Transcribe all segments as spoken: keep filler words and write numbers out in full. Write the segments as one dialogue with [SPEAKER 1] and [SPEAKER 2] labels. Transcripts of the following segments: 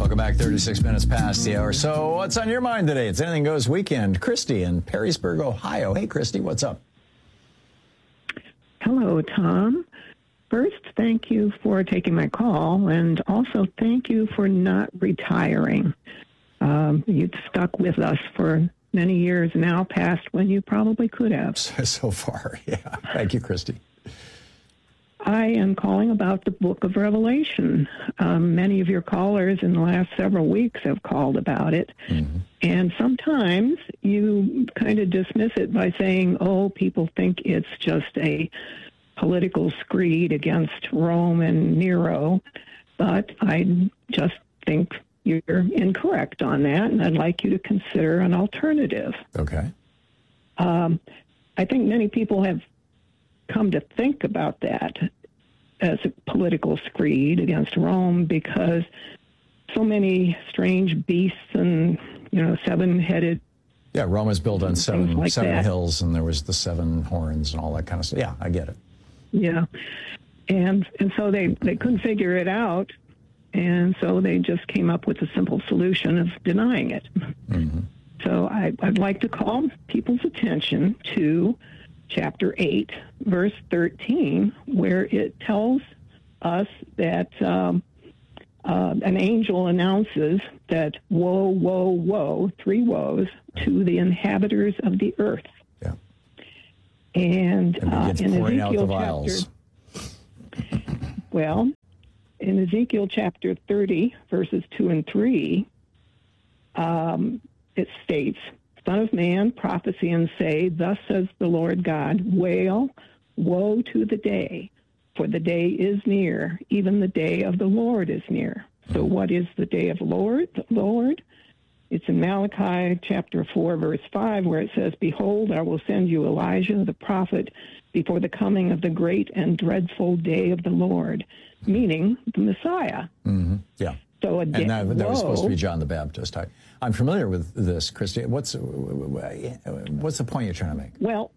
[SPEAKER 1] Welcome back, thirty-six minutes past the hour. So what's on your mind today? It's Anything Goes Weekend. Christy in Perrysburg, Ohio. Hey, Christy, what's up?
[SPEAKER 2] Hello, Tom. First, thank you for taking my call, and also thank you for not retiring. Um, you've stuck with us for many years now, past when you probably could have.
[SPEAKER 1] So far, yeah. Thank you, Christy.
[SPEAKER 2] I am calling about the Book of Revelation. Um, many of your callers in the last several weeks have called about it. Mm-hmm. And sometimes you kind of dismiss it by saying, oh, people think it's just a political screed against Rome and Nero. But I just think you're incorrect on that, and I'd like you to consider an alternative.
[SPEAKER 1] Okay.
[SPEAKER 2] Um, I think many people have come to think about that as a political screed against Rome because so many strange beasts and, you know, seven-headed.
[SPEAKER 1] Yeah, Rome is built on seven
[SPEAKER 2] like
[SPEAKER 1] seven
[SPEAKER 2] that.
[SPEAKER 1] hills, and there was the seven horns and all that kind of stuff. Yeah, I get it.
[SPEAKER 2] Yeah. And and so they, they couldn't figure it out, and so they just came up with a simple solution of denying it. Mm-hmm. So I, I'd like to call people's attention to chapter eight, verse thirteen, where it tells us that um, uh, an angel announces that woe, woe, woe, three woes, to the inhabitants of the earth.
[SPEAKER 1] Yeah.
[SPEAKER 2] And,
[SPEAKER 1] and
[SPEAKER 2] uh, in
[SPEAKER 1] pouring out the
[SPEAKER 2] Ezekiel
[SPEAKER 1] vials.
[SPEAKER 2] chapter, well, in Ezekiel chapter thirty, verses two and three, um, it states, Son of man, prophesy and say, thus says the Lord God, wail, woe to the day, for the day is near, even the day of the Lord is near. So what is the day of the Lord? The Lord? It's in Malachi chapter four, verse five, where it says, behold, I will send you Elijah the prophet before the coming of the great and dreadful day of the Lord, meaning the Messiah.
[SPEAKER 1] Mm-hmm. Yeah.
[SPEAKER 2] So a day,
[SPEAKER 1] and that, that was
[SPEAKER 2] woe,
[SPEAKER 1] supposed to be John the Baptist. I, I'm familiar with this, Christy. What's what's the point you're trying to make?
[SPEAKER 2] Well,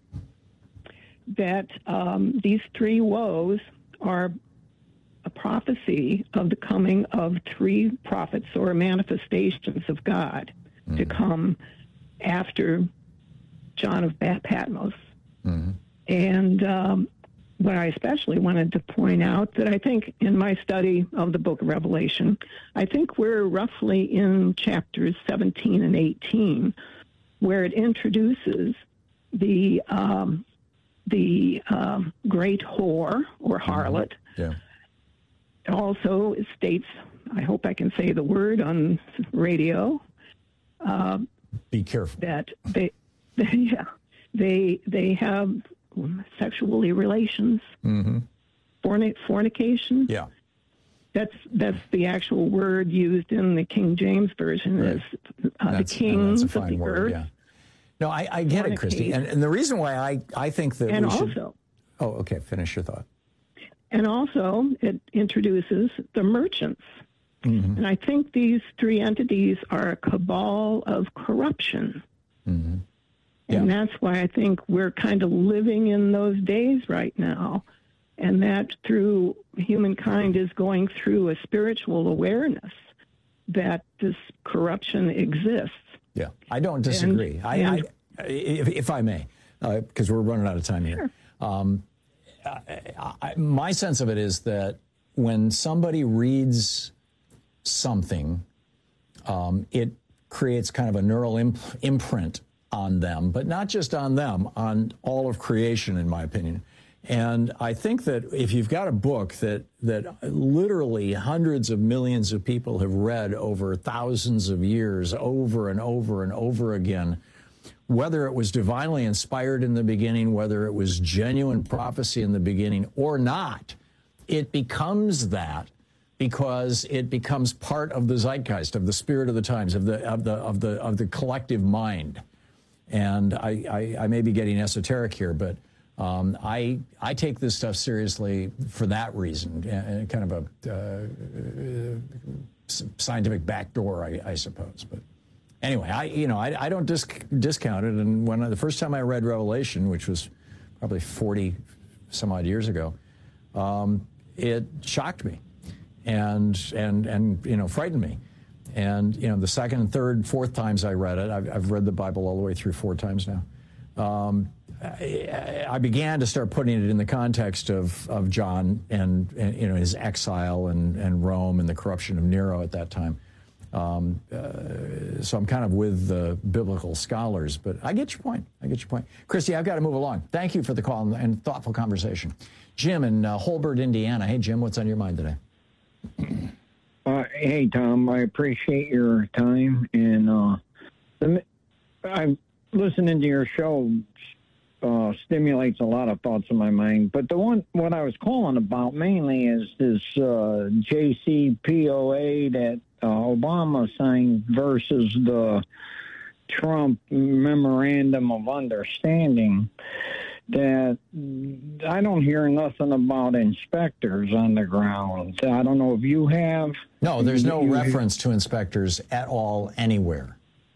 [SPEAKER 2] that um, these three woes are a prophecy of the coming of three prophets or manifestations of God mm-hmm. to come after John of Patmos. Mm-hmm. And um, what I especially wanted to point out that I think in my study of the book of Revelation, I think we're roughly in chapters seventeen and eighteen, where it introduces the um, the um, great whore or harlot.
[SPEAKER 1] Yeah.
[SPEAKER 2] It also states, I hope I can say the word on radio. Uh,
[SPEAKER 1] Be careful.
[SPEAKER 2] That they, they yeah, they they have sexually relations, mm-hmm. fornic- fornication.
[SPEAKER 1] Yeah,
[SPEAKER 2] that's that's the actual word used in the King James version. Right. Is uh, the kings of the
[SPEAKER 1] word,
[SPEAKER 2] earth.
[SPEAKER 1] Yeah. No, I, I get it, Christy, and, and the reason why I, I think that
[SPEAKER 2] and
[SPEAKER 1] we should.
[SPEAKER 2] Also,
[SPEAKER 1] oh, okay. Finish your thought.
[SPEAKER 2] And also, it introduces the merchants. Mm-hmm. And I think these three entities are a cabal of corruption. Mm-hmm. Yeah. And that's why I think we're kind of living in those days right now. And that through humankind is going through a spiritual awareness that this corruption exists.
[SPEAKER 1] Yeah, I don't disagree. And, I, and, I, if, if I may, because uh, we're running out of time here. Sure. Um, I, I, my sense of it is that when somebody reads something, um, it creates kind of a neural imp- imprint on them, but not just on them, on all of creation, in my opinion. And I think that if you've got a book that that literally hundreds of millions of people have read over thousands of years, over and over and over again, whether it was divinely inspired in the beginning, whether it was genuine prophecy in the beginning or not, it becomes that because it becomes part of the zeitgeist, of the spirit of the times, of the of the of the of the collective mind. And I, I, I may be getting esoteric here, but um, I I take this stuff seriously for that reason, uh, kind of a uh, scientific backdoor, I, I suppose. But anyway, I you know I, I don't disc- discount it. And when I, the first time I read Revelation, which was probably forty some odd years ago, um, it shocked me and and and you know frightened me. and, you know, the second and third, fourth times I read it, I've, I've read the Bible all the way through four times now. Um, I, I began to start putting it in the context of, of John and, and, you know, his exile and, and Rome and the corruption of Nero at that time. Um, uh, so I'm kind of with the biblical scholars, but I get your point. I get your point. Christy, I've got to move along. Thank you for the call and, and thoughtful conversation. Jim in uh, Holbert, Indiana. Hey, Jim, what's on your mind today?
[SPEAKER 3] Uh, hey, Tom, I appreciate your time. And uh, I'm listening to your show uh, stimulates a lot of thoughts in my mind. But the one, what I was calling about mainly is this uh, J C P O A that uh, Obama signed versus the Trump Memorandum of Understanding. That I don't hear nothing about inspectors on the ground. I don't know if you have.
[SPEAKER 1] No, there's no
[SPEAKER 3] you,
[SPEAKER 1] reference to inspectors at all anywhere.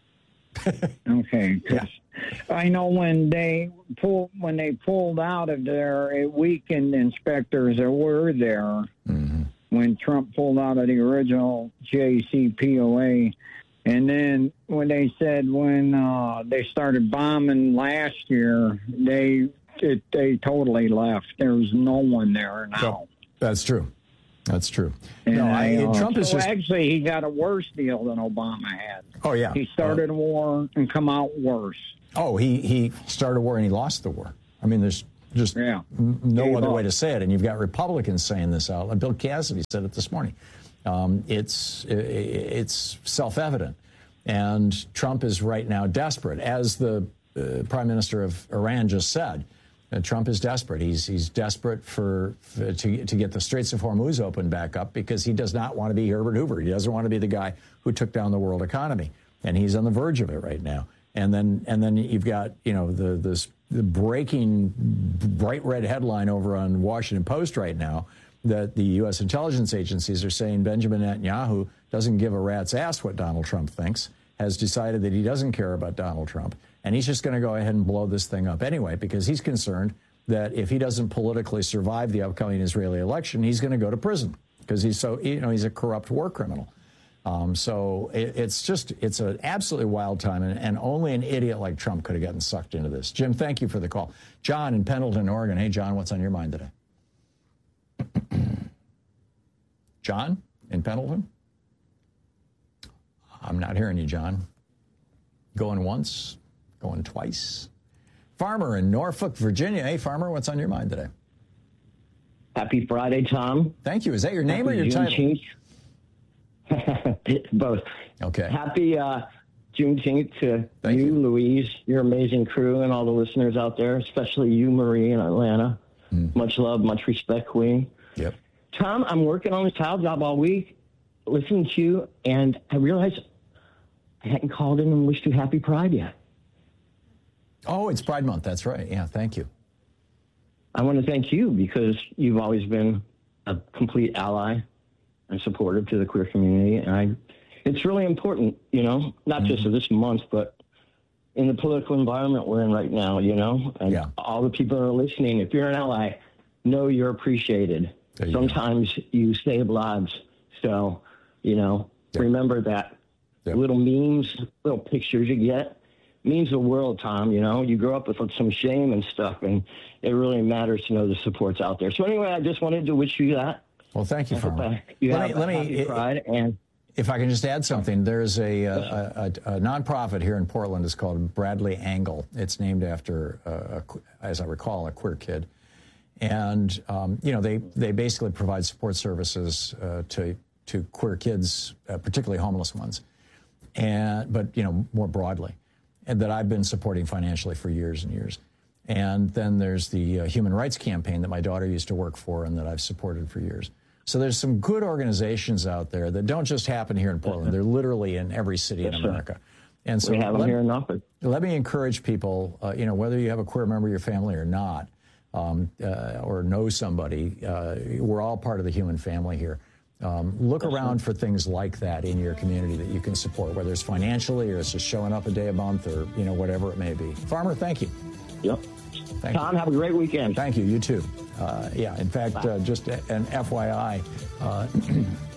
[SPEAKER 3] Okay, because yeah. I know when they pull when they pulled out of there, it weakened inspectors that were there. Mm-hmm. When Trump pulled out of the original J C P O A. And then when they said when uh, they started bombing last year, they it, they totally left. There was no one there now.
[SPEAKER 1] So, that's true. That's true.
[SPEAKER 3] And
[SPEAKER 1] no, I,
[SPEAKER 3] uh,
[SPEAKER 1] Trump is
[SPEAKER 3] so
[SPEAKER 1] just
[SPEAKER 3] actually he got a worse deal than Obama had.
[SPEAKER 1] Oh yeah,
[SPEAKER 3] he started
[SPEAKER 1] uh,
[SPEAKER 3] a war and come out worse.
[SPEAKER 1] Oh, he he started a war and he lost the war. I mean, there's just
[SPEAKER 3] yeah.
[SPEAKER 1] no
[SPEAKER 3] Gave
[SPEAKER 1] other
[SPEAKER 3] up.
[SPEAKER 1] way to say it. And you've got Republicans saying this out. And Bill Cassidy said it this morning. Um, it's it's self-evident, and Trump is right now desperate, as the uh, Prime Minister of Iran just said. Uh, Trump is desperate. He's he's desperate for, for to to get the Straits of Hormuz opened back up because he does not want to be Herbert Hoover. He doesn't want to be the guy who took down the world economy, and he's on the verge of it right now. And then and then you've got you know the this the breaking bright red headline over on Washington Post right now, that the U S intelligence agencies are saying Benjamin Netanyahu doesn't give a rat's ass what Donald Trump thinks, has decided that he doesn't care about Donald Trump, and he's just going to go ahead and blow this thing up anyway, because he's concerned that if he doesn't politically survive the upcoming Israeli election, he's going to go to prison because he's so, you know, he's a corrupt war criminal. Um, so it, it's just, it's an absolutely wild time, and, and only an idiot like Trump could have gotten sucked into this. Jim, thank you for the call. John in Pendleton, Oregon. Hey, John, what's on your mind today? John in Pendleton? I'm not hearing you, John. Going once, going twice. Farmer in Norfolk, Virginia. Hey, Farmer, what's on your mind today?
[SPEAKER 4] Happy Friday, Tom.
[SPEAKER 1] Thank you. Is that your name
[SPEAKER 4] Happy
[SPEAKER 1] or your
[SPEAKER 4] Juneteenth.
[SPEAKER 1] title?
[SPEAKER 4] Both.
[SPEAKER 1] Okay.
[SPEAKER 4] Happy uh, Juneteenth to
[SPEAKER 1] Thank
[SPEAKER 4] you,
[SPEAKER 1] you,
[SPEAKER 4] Louise, your amazing crew, and all the listeners out there, especially you, Marie, in Atlanta. Mm. Much love, much respect, Queen.
[SPEAKER 1] Yep.
[SPEAKER 4] Tom, I'm working on this tile job all week, listening to you, and I realized I hadn't called in and wished you happy Pride yet.
[SPEAKER 1] Oh, it's Pride Month. That's right. Yeah, thank you.
[SPEAKER 4] I want to thank you because you've always been a complete ally and supportive to the queer community. And I, it's really important, you know, not mm-hmm. just of this month, but in the political environment we're in right now, you know, and
[SPEAKER 1] yeah.
[SPEAKER 4] all the people that are listening, if you're an ally, know you're appreciated.
[SPEAKER 1] You
[SPEAKER 4] Sometimes
[SPEAKER 1] go.
[SPEAKER 4] you save lives. So, you know, yep. remember that. Yep. Little memes, little pictures you get means the world, Tom. You know, you grow up with some shame and stuff, and it really matters to know the support's out there. So anyway, I just wanted to wish you that.
[SPEAKER 1] Well, thank you, Farmer.
[SPEAKER 4] You
[SPEAKER 1] let
[SPEAKER 4] have
[SPEAKER 1] me, let me
[SPEAKER 4] happy Pride. And
[SPEAKER 1] if I can just add something, there's a, a, a, a nonprofit here in Portland. It's called Bradley Angle. It's named after, a, a, as I recall, a queer kid. And, um, you know, they, they basically provide support services uh, to, to queer kids, uh, particularly homeless ones, and but, you know, more broadly, and that I've been supporting financially for years and years. And then there's the uh, Human Rights Campaign that my daughter used to work for and that I've supported for years. So there's some good organizations out there that don't just happen here in Portland. They're literally in every city in America. And so
[SPEAKER 4] we have them
[SPEAKER 1] let,
[SPEAKER 4] here in Norfolk.
[SPEAKER 1] Let me encourage people, uh, you know, whether you have a queer member of your family or not, um, uh, or know somebody, uh, we're all part of the human family here. Um, look That's around right. for things like that in your community that you can support, whether it's financially or it's just showing up a day a month or, you know, whatever it may be. Farmer, thank you.
[SPEAKER 4] Yep.
[SPEAKER 1] Thank
[SPEAKER 4] Tom,
[SPEAKER 1] you.
[SPEAKER 4] have a great weekend.
[SPEAKER 1] Thank you. You too. Uh, yeah, in fact, uh, just an F Y I, uh,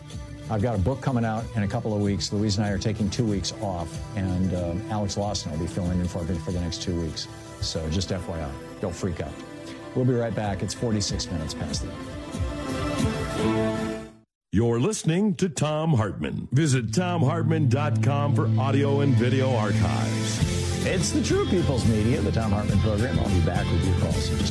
[SPEAKER 1] I've got a book coming out in a couple of weeks. Louise and I are taking two weeks off, and um, Alex Lawson will be filling in for me for the next two weeks. So just F Y I, don't freak out. We'll be right back. It's forty-six minutes past the hour.
[SPEAKER 5] You're listening to Thom Hartmann. Visit thom hartmann dot com for audio and video archives.
[SPEAKER 1] It's the True People's Media, the Thom Hartmann program. I'll be back with your calls in just